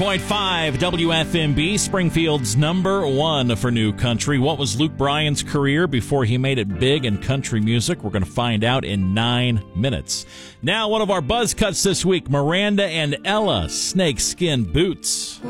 100.5 WFMB, Springfield's number one for new country. What was Luke Bryan's career before he made it big in country music? We're going to find out in 9 minutes. Now, one of our buzz cuts this week, Miranda and Ella, Snakeskin Boots.